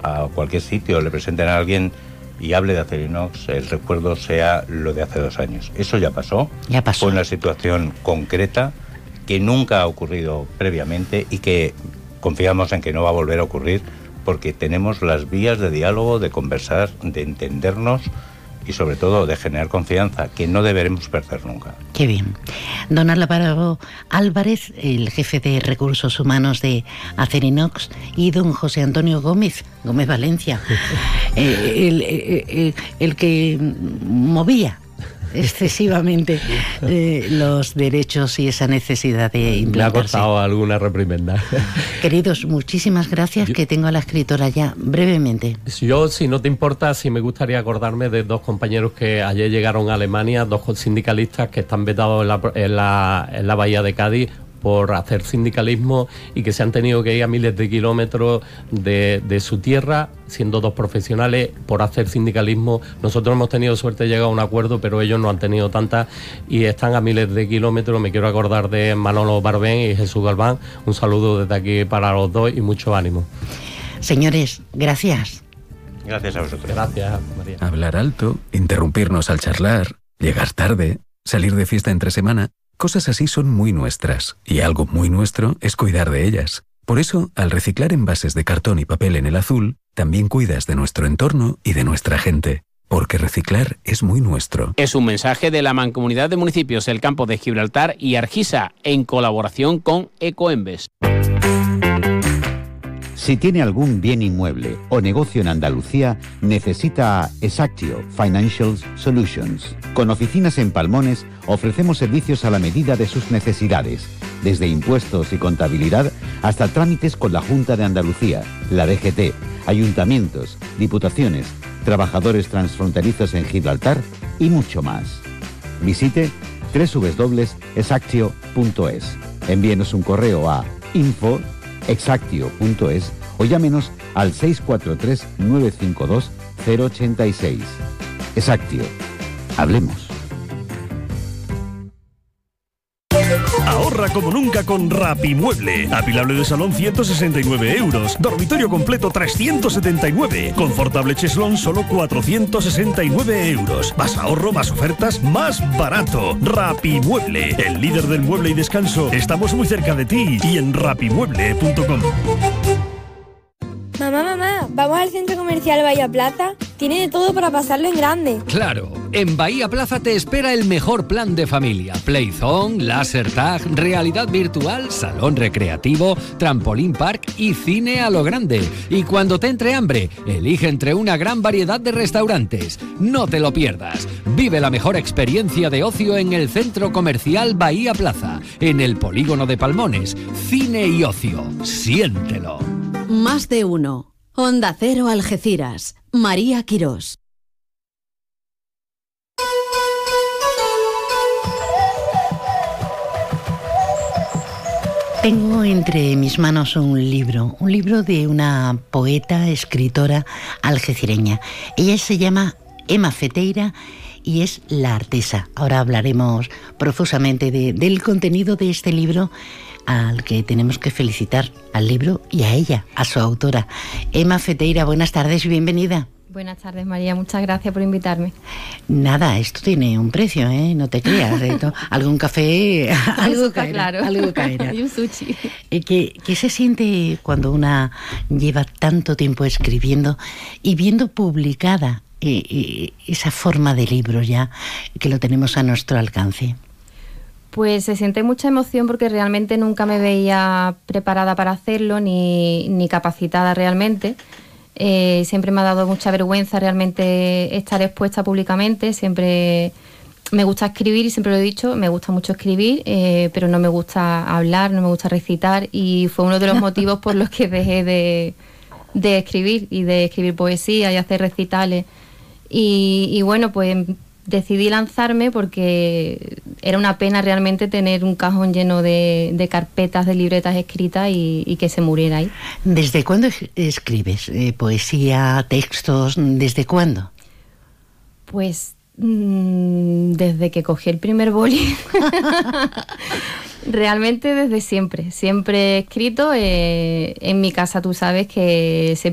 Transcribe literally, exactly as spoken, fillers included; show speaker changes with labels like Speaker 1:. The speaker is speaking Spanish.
Speaker 1: a cualquier sitio, le presenten a alguien y hable de Acerinox, el recuerdo sea lo de hace dos años. Eso ya pasó.
Speaker 2: Ya pasó.
Speaker 1: Fue una situación concreta que nunca ha ocurrido previamente y que confiamos en que no va a volver a ocurrir, porque tenemos las vías de diálogo, de conversar, de entendernos y sobre todo de generar confianza, que no deberemos perder nunca.
Speaker 2: Qué bien. Don Álvaro Álvarez, el jefe de Recursos Humanos de Acerinox, y don José Antonio Gómez, Gómez Valencia, eh, el, el, el que movía excesivamente eh, los derechos y esa necesidad de implantarse.
Speaker 3: Me ha costado alguna reprimenda.
Speaker 2: Queridos, muchísimas gracias, yo, que tengo a la escritora ya, brevemente.
Speaker 3: Yo, si no te importa, sí me gustaría acordarme de dos compañeros que ayer llegaron a Alemania, dos sindicalistas que están vetados en la, en la, en la bahía de Cádiz por hacer sindicalismo y que se han tenido que ir a miles de kilómetros de, de su tierra, siendo dos profesionales, por hacer sindicalismo. Nosotros hemos tenido suerte de llegar a un acuerdo, pero ellos no han tenido tantas y están a miles de kilómetros. Me quiero acordar de Manolo Barbén y Jesús Galván. Un saludo desde aquí para los dos y mucho ánimo.
Speaker 2: Señores, gracias.
Speaker 1: Gracias a vosotros.
Speaker 3: Gracias, María.
Speaker 4: Hablar alto, interrumpirnos al charlar, llegar tarde, salir de fiesta entre semana. Cosas así son muy nuestras, y algo muy nuestro es cuidar de ellas. Por eso, al reciclar envases de cartón y papel en el azul, también cuidas de nuestro entorno y de nuestra gente. Porque reciclar es muy nuestro.
Speaker 5: Es un mensaje de la Mancomunidad de Municipios El Campo de Gibraltar y Argisa, en colaboración con Ecoembes.
Speaker 6: Si tiene algún bien inmueble o negocio en Andalucía, necesita Exactio Financial Solutions. Con oficinas en Palmones, ofrecemos servicios a la medida de sus necesidades, desde impuestos y contabilidad hasta trámites con la Junta de Andalucía, la D G T, ayuntamientos, diputaciones, trabajadores transfronterizos en Gibraltar y mucho más. Visite doble u doble u doble u punto exactio punto es. Envíenos un correo a info exactio punto es o llámenos al seis cuatro tres, nueve cinco dos, cero ocho seis. Exactio. Hablemos.
Speaker 7: Ahorra como nunca con Rapimueble. Apilable de salón ciento sesenta y nueve euros. Dormitorio completo trescientos setenta y nueve. Confortable cheslón solo cuatrocientos sesenta y nueve euros. Más ahorro, más ofertas, más barato. Rapimueble, el líder del mueble y descanso. Estamos muy cerca de ti y en rapimueble punto com.
Speaker 8: Mamá, mamá, ¿vamos al centro comercial Bahía Plaza? Tiene de todo para pasarlo en grande.
Speaker 9: Claro, en Bahía Plaza te espera el mejor plan de familia. Playzone, laser tag, realidad virtual, salón recreativo, trampolín park y cine a lo grande. Y cuando te entre hambre, elige entre una gran variedad de restaurantes. No te lo pierdas. Vive la mejor experiencia de ocio en el centro comercial Bahía Plaza, en el polígono de Palmones. Cine y ocio. Siéntelo.
Speaker 10: Más de uno. Onda Cero Algeciras. María Quirós.
Speaker 2: Tengo entre mis manos un libro, un libro de una poeta, escritora algecireña. Ella se llama Emma Feteira y es La Artesa. Ahora hablaremos profusamente de, del contenido de este libro, al que tenemos que felicitar al libro y a ella, a su autora. Emma Feteira, buenas tardes y bienvenida.
Speaker 11: Buenas tardes, María, muchas gracias por invitarme.
Speaker 2: Nada, esto tiene un precio, ¿eh? No te creas. ¿eh? Algún café, algo
Speaker 11: está
Speaker 2: caerá,
Speaker 11: claro.
Speaker 2: algo caerá.
Speaker 11: Y un sushi.
Speaker 2: ¿Qué, ¿Qué se siente cuando una lleva tanto tiempo escribiendo y viendo publicada eh, eh, esa forma de libro ya, que lo tenemos a nuestro alcance?
Speaker 11: Pues se siente mucha emoción porque realmente nunca me veía preparada para hacerlo ni, ni capacitada realmente. Eh, siempre me ha dado mucha vergüenza realmente estar expuesta públicamente. Siempre me gusta escribir y siempre lo he dicho, me gusta mucho escribir, eh, pero no me gusta hablar, no me gusta recitar y fue uno de los motivos por los que dejé de, de escribir y de escribir poesía y hacer recitales. Y, y bueno, pues decidí lanzarme porque era una pena realmente tener un cajón lleno de, de carpetas, de libretas escritas y, y que se muriera ahí.
Speaker 2: ¿Desde cuándo escribes eh, poesía, textos? ¿Desde cuándo?
Speaker 11: Pues mmm, desde que cogí el primer boli. Realmente desde siempre. Siempre he escrito. Eh, en mi casa tú sabes que se